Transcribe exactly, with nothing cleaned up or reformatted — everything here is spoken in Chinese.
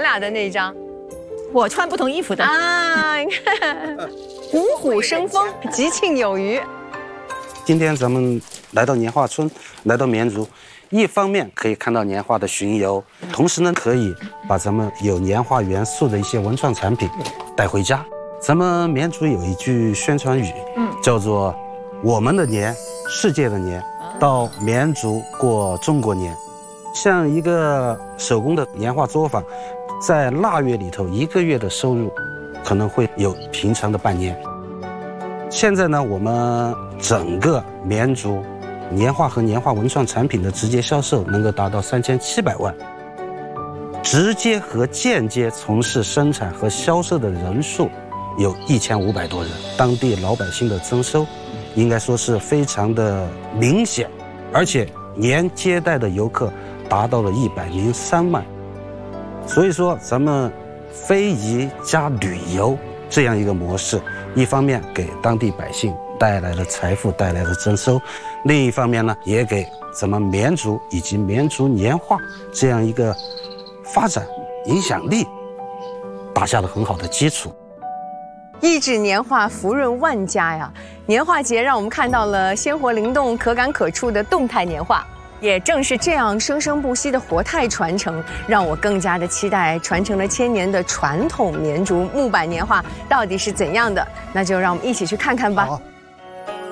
俩的那一张。 我穿不同衣服的啊，你看，虎虎生风，吉庆有余。 今天咱们来到年画村，来到绵竹，一方面可以看到年画的巡游，同时呢，可以把咱们有年画元素的一些文创产品带回家。咱们绵竹有一句宣传语，嗯，叫做“我们的年，世界的年，到绵竹过中国年”。像一个手工的年画作坊，在腊月里头，一个月的收入可能会有平常的半年。现在呢，我们整个绵竹年画和年画文创产品的直接销售能够达到三千七百万，直接和间接从事生产和销售的人数有一千五百多人，当地老百姓的增收应该说是非常的明显，而且年接待的游客达到了一百零三万。所以说，咱们非遗加旅游这样一个模式，一方面给当地百姓带来了财富，带来了增收，另一方面呢，也给咱们绵竹以及绵竹年画这样一个发展影响力打下了很好的基础。 益智年画福润万家呀！年画节让我们看到了鲜活灵动、可感可触的动态年画。也正是这样生生不息的活态传承，让我更加的期待传承了千年的传统绵竹木板年画到底是怎样的。那就让我们一起去看看吧。好。